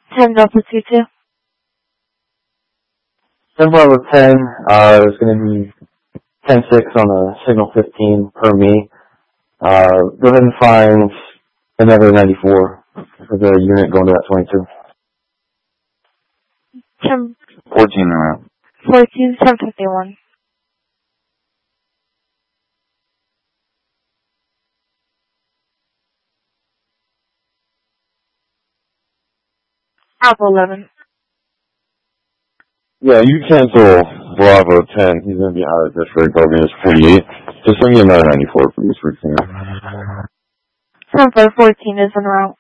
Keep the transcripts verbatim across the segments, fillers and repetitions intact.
ten Delta two two. ten Bravo ten, uh, it's going to be ten six on a signal fifteen per me. Uh, go ahead and find another ninety-four for the unit going to that twenty-two. ten fourteen around. fourteen, ten fifty-one. Alpha eleven. Yeah, you cancel Bravo ten. He's going to be out of this rate. Bogan is forty-eight. Just bring me another ninety-four for this routine. ten five fourteen is en route.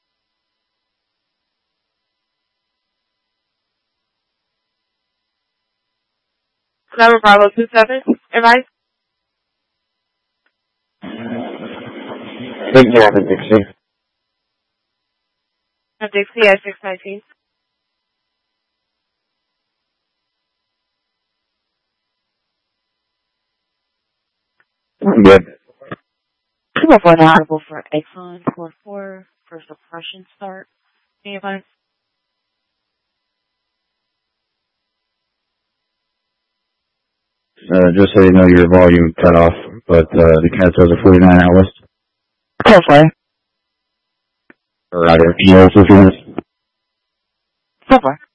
Number Bravo two seven, advice? Take care of it, Dixie. I'm Dixie at six nineteen. I'm good. two oh four now. Available for Exxon four four for suppression start. Any advice? Uh, just so you know, your volume cut off, but uh, the cancels are forty-nine hours. Clarify. Or rather, P Os if you want. So far.